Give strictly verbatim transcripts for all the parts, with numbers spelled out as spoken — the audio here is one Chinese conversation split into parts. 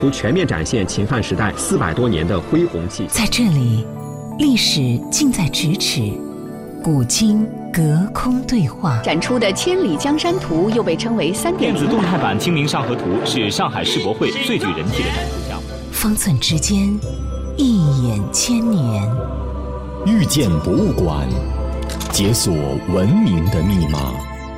全面展现秦汉时代四百多年的恢宏气息。 在这里，历史近在咫尺，古今隔空对话。 展出的《千里江山图》又被称为三点零电子动态版《清明上河图》是上海世博会最具人气的展图项目。 方寸之间，一眼千年。 遇见博物馆，解锁文明的密码。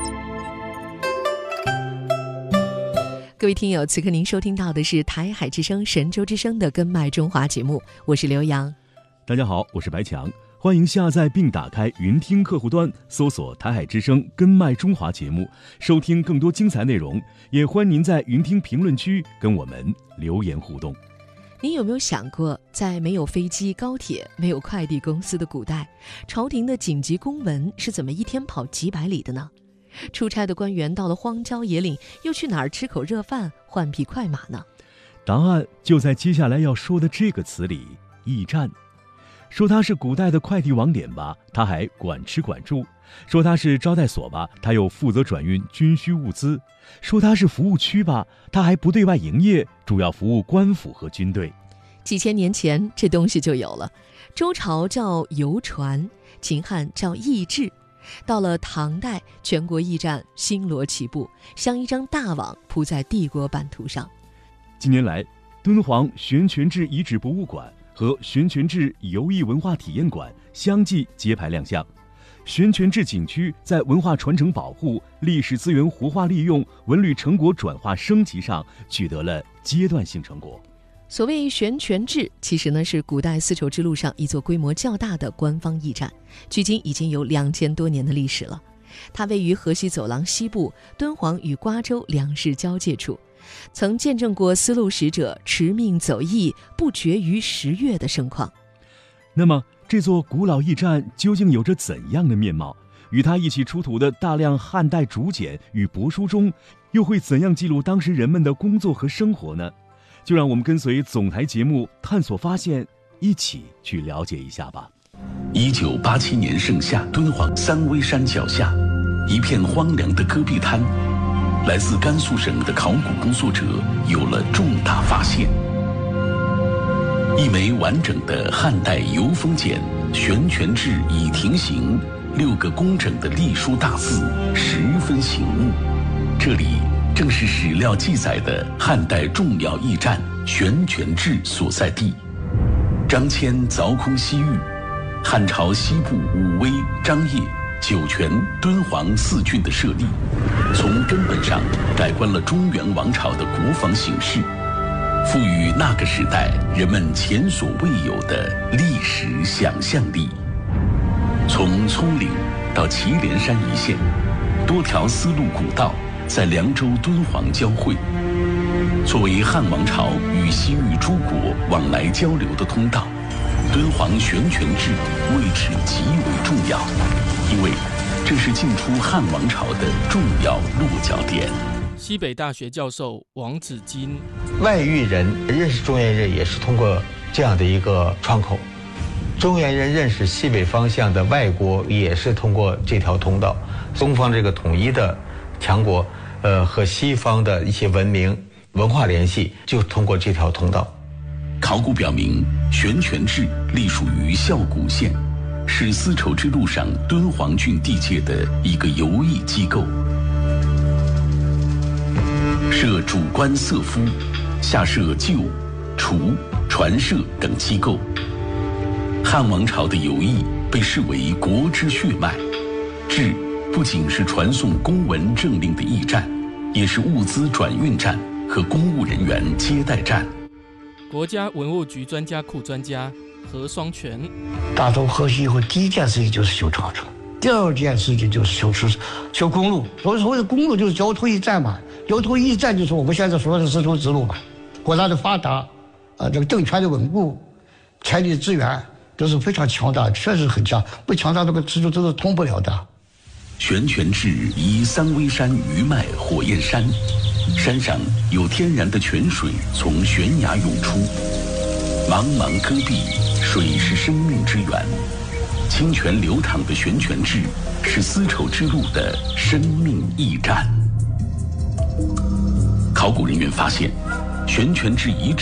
各位听友，此刻您收听到的是台海之声神州之声的根脉中华节目，我是刘洋。 大家好，我是白强，欢迎下载并打开云听客户端，搜索台海之声根脉中华节目，收听更多精彩内容。也欢迎您在云听评论区跟我们留言互动。 您有没有想过，在没有飞机、高铁、没有快递公司的古代，朝廷的紧急公文是怎么一天跑几百里的呢？出差的官员到了荒郊野岭，又去哪儿吃口热饭，换匹快马呢？ 答案就在接下来要说的这个词里，驿站。说它是古代的快递网点吧，它还管吃管住；说它是招待所吧，它又负责转运军需物资；说它是服务区吧，它还不对外营业，主要服务官府和军队。 几千年前这东西就有了，周朝叫邮传，秦汉叫驿志，到了唐代，全国驿站星罗棋布，像一张大网铺在帝国版图上。 近年来，敦煌悬泉志遗址博物馆和悬泉志游艺文化体验馆相继揭牌亮相。悬泉志景区在文化传承保护、历史资源活化利用、文旅成果转化升级上取得了阶段性成果。 所谓悬泉志，其实呢是古代丝绸之路上一座规模较大的官方驿站，距今已经有两千多年的历史了。它位于河西走廊西部，敦煌与瓜州两市交界处，曾见证过丝路使者驰命走驿不绝于十月的盛况。 那么这座古老驿站究竟有着怎样的面貌？与它一起出土的大量汉代竹简与帛书中，又会怎样记录当时人们的工作和生活呢？就让我们跟随总台节目探索发现，一起去了解一下吧。 一九八七年盛夏，敦煌三危山脚下，一片荒凉的戈壁滩，来自甘肃省的考古工作者有了重大发现。一枚完整的汉代油封简《悬泉志已亭行》，六个工整的隶书大字，十分醒目。这里正是史料记载的汉代重要驿站悬泉志所在地。张骞凿空西域，汉朝西部武威、张掖、酒泉、敦煌四郡的设立，从根本上改观了中原王朝的国防形势，赋予那个时代人们前所未有的历史想象力。从葱岭到祁连山一线，多条丝路古道在凉州、敦煌交汇，作为汉王朝与西域诸国往来交流的通道，敦煌悬泉志位置极为重要，因为这是进出汉王朝的重要落脚点。 西北大学教授王子金， 外域人认识中原人也是通过这样的一个窗口，中原人认识西北方向的外国也是通过这条通道。东方这个统一的强国，呃，和西方的一些文明文化联系，就通过这条通道。 考古表明，悬泉志隶属于孝谷县，是丝绸之路上敦煌郡地界的一个游艺机构，设主官色夫，下设旧、厨、传社等机构。汉王朝的游艺被视为国之血脉，志不仅是传送公文政令的驿站，也是物资转运站和公务人员接待站。 国家文物局专家库专家何双全， 打通河西以后，第一件事情就是修长城，第二件事情就是修出修公路。所谓的公路就是交通驿站嘛，交通驿站就是我们现在说的丝绸之路嘛。国家的发达，呃，这个政权的稳固，财力资源都是非常强大，确实很强，不强大这个丝绸之路通不了的。 悬泉志依三危山余脉火焰山，山上有天然的泉水从悬崖涌出，茫茫戈壁，水是生命之源。清泉流淌的悬泉志是丝绸之路的生命驿站。考古人员发现， 泉泉之遗址。